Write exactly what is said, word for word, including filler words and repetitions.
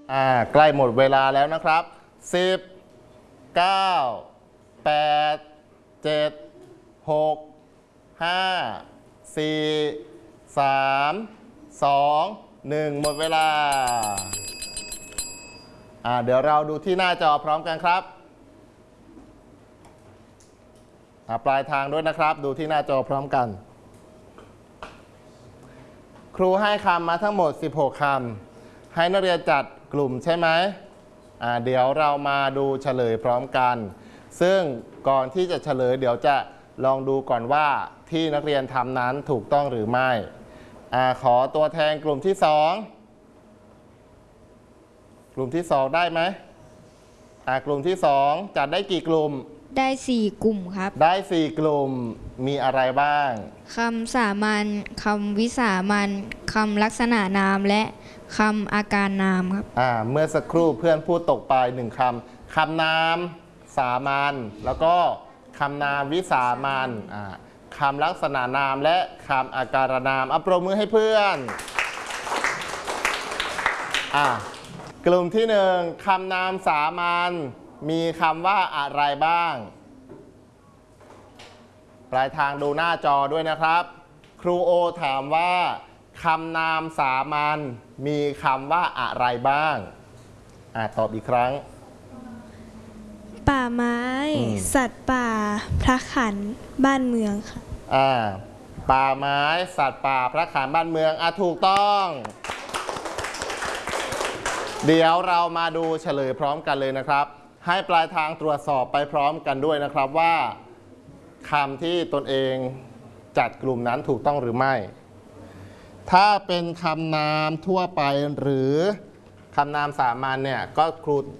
อ่าใกล้หมดเวลาแล้วนะครับสิบ เก้า แปด เจ็ด หก ห้า สี่ สาม สอง หนึ่งหมดเวลาอ่าเดี๋ยวเราดูที่หน้าจอพร้อมกันครับปลายทางด้วยนะครับดูที่หน้าจอพร้อมกันครูให้คำมาทั้งหมดสิบหกคำให้นักเรียนจัดกลุ่มใช่ไหมอ่าเดี๋ยวเรามาดูเฉลยพร้อมกันซึ่งก่อนที่จะเฉลยเดี๋ยวจะลองดูก่อนว่าที่นักเรียนทำนั้นถูกต้องหรือไม่อ่าขอตัวแทนกลุ่มที่สองกลุ่มที่สองได้ไหมอ่ากลุ่มที่สองจัดได้กี่กลุ่มได้สี่กลุ่มครับได้สี่กลุ่มมีอะไรบ้างคำสามัญคำวิสามัญคำลักษณะนามและคำอาการนามครับอ่าเมื่อสักครู่เพื่อนพูดตกไปหนึ่งคำคำนามสามัญแล้วก็คำนามวิสามัญอ่าคำลักษณะนามและคำอาการนามเอาปรบมือให้เพื่อนอ่ากลุ่มที่หนึ่งคำนามสามัญมีคำว่าอะไรบ้างปลายทางดูหน้าจอด้วยนะครับครูโอถามว่าคำนามสามัญมีคำว่าอะไรบ้างอ่าตอบอีกครั้งป่าไม้สัตว์ป่าพระขันบ้านเมืองค่ะอ่าป่าไม้สัตว์ป่าพระขันบ้านเมืองอ่ะถูกต้องเดี๋ยวเรามาดูเฉลยพร้อมกันเลยนะครับให้ปลายทางตรวจสอบไปพร้อมกันด้วยนะครับว่าคำที่ตนเองจัดกลุ่มนั้นถูกต้องหรือไม่ถ้าเป็นคำนามทั่วไปหรือคำนามสามัญเนี่ยก็ครู